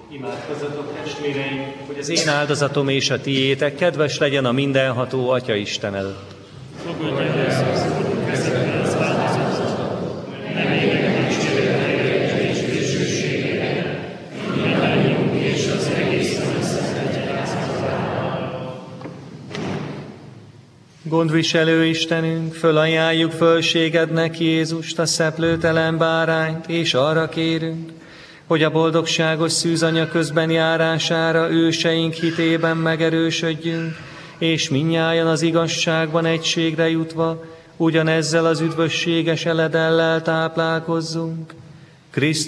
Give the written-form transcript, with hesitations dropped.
Imádkozzatok, testvéreim, hogy az én áldozatom és a tiétek kedves legyen a mindenható Atya Isten előtt. Fogadj először a kezedbe az áldozatot, nevének dicsőségére és dicsőségére, mindannyiunk és az egész szent egyházban. Gondviselő Istenünk, fölajánljuk fölségednek Jézust, a szeplőtelen bárányt, és arra kérünk, hogy a boldogságos szűzanya közben járására őseink hitében megerősödjünk, és mindnyájan az igazságban egységre jutva, ugyanezzel az üdvösséges eledellel táplálkozzunk. Krisztus